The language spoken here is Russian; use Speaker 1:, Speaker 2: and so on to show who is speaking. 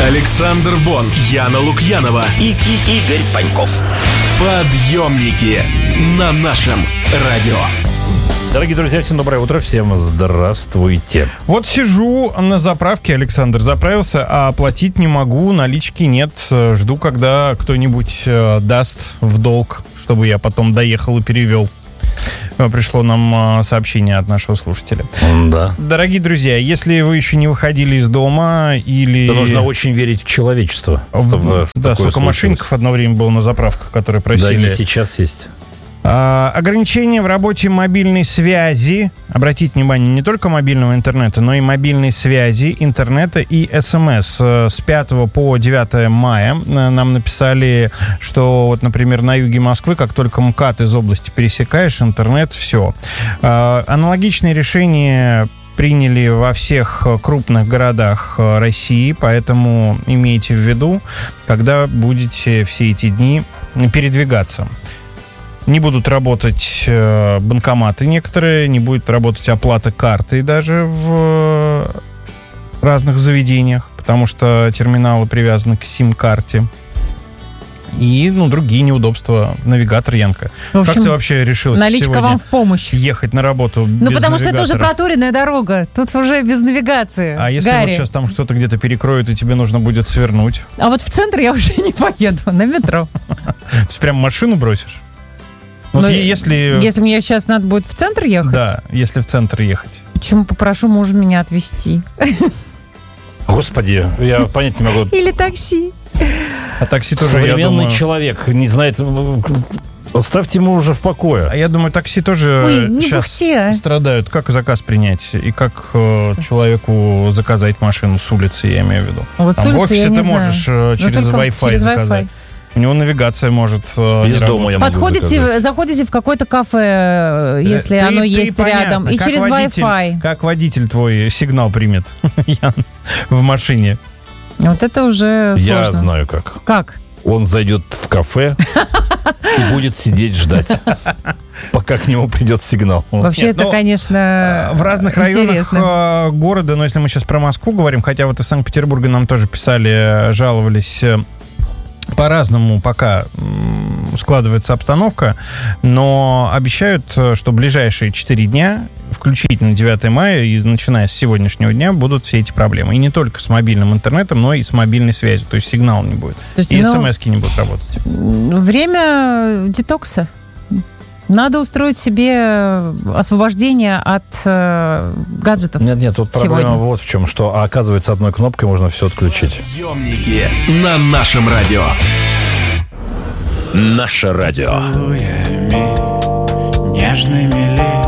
Speaker 1: Александр Бон, Яна Лукьянова
Speaker 2: и Игорь Паньков.
Speaker 1: Подъемники на нашем радио.
Speaker 3: Дорогие друзья, всем доброе утро, всем здравствуйте.
Speaker 4: Вот сижу на заправке, Александр, заправился, а оплатить не могу, налички нет. Жду, когда кто-нибудь даст в долг, чтобы я потом доехал и перевел. Пришло нам сообщение от нашего слушателя.
Speaker 3: Да.
Speaker 4: Дорогие друзья, если вы еще не выходили из дома или...
Speaker 3: Да нужно очень верить в человечество.
Speaker 4: Да, столько мошенников одно время было на заправках, которые просили...
Speaker 3: Да, и сейчас есть.
Speaker 4: Ограничения в работе мобильной связи. Обратите внимание, не только мобильного интернета, но и мобильной связи, интернета и СМС. С 5 по 9 мая нам написали, что, вот, например, на юге Москвы, как только МКАД из области пересекаешь, интернет, все. Аналогичные решения приняли во всех крупных городах России, поэтому имейте в виду, когда будете все эти дни передвигаться. Не будут работать банкоматы некоторые, не будет работать оплата картой даже в разных заведениях, потому что терминалы привязаны к сим-карте. И, другие неудобства. Навигатор, Янка.
Speaker 5: В общем,
Speaker 4: как ты вообще решилась
Speaker 5: наличка
Speaker 4: сегодня
Speaker 5: вам в помощь
Speaker 4: ехать на работу без
Speaker 5: потому
Speaker 4: навигатора?
Speaker 5: что это уже проторенная дорога. Тут уже без навигации.
Speaker 4: А если вот сейчас там что-то где-то перекроют, и тебе нужно будет свернуть?
Speaker 5: А вот в центр я уже не поеду, на метро.
Speaker 4: То есть прям машину бросишь? Вот
Speaker 5: если мне сейчас надо будет в центр ехать?
Speaker 4: Да, если в центр ехать.
Speaker 5: Почему попрошу мужа меня отвезти?
Speaker 3: Господи, я понять не могу.
Speaker 5: Или такси.
Speaker 4: А такси тоже,
Speaker 3: Современный
Speaker 4: я думаю...
Speaker 3: человек не знает... Оставьте ему уже в покое.
Speaker 4: А я думаю, такси тоже сейчас страдают. Как заказ принять? И как человеку заказать машину с улицы, я имею в виду.
Speaker 5: Вот
Speaker 4: в офисе ты можешь через Wi-Fi заказать. У него навигация может
Speaker 3: из дома я могу заказать.
Speaker 5: Заходите в какое-то кафе, если оно есть рядом, и через Wi-Fi.
Speaker 4: Как водитель твой сигнал примет, Ян, в машине?
Speaker 5: Вот это уже сложно.
Speaker 3: Я знаю как.
Speaker 5: Как?
Speaker 3: Он зайдет в кафе и будет сидеть ждать, пока к нему придет сигнал.
Speaker 5: Вообще это, конечно,
Speaker 4: в разных районах города, но если мы сейчас про Москву говорим, хотя вот из Санкт-Петербурга нам тоже писали, жаловались... По-разному пока складывается обстановка, но обещают, что ближайшие 4 дня, включительно 9 мая, и начиная с сегодняшнего дня, будут все эти проблемы. И не только с мобильным интернетом, но и с мобильной связью. То есть сигнал не будет. И смс-ки не будут работать.
Speaker 5: Время детокса. Надо устроить себе освобождение от гаджетов.
Speaker 3: Нет, тут проблема вот в чем, что, оказывается, одной кнопкой можно все отключить.
Speaker 1: Подъемники на нашем радио.
Speaker 2: Наше радио.
Speaker 6: Поцелуями нежными ли